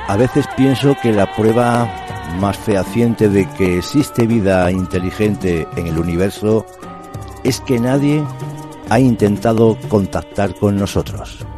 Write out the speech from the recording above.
A veces pienso que la prueba más fehaciente de que existe vida inteligente en el universo es que nadie ha intentado contactar con nosotros.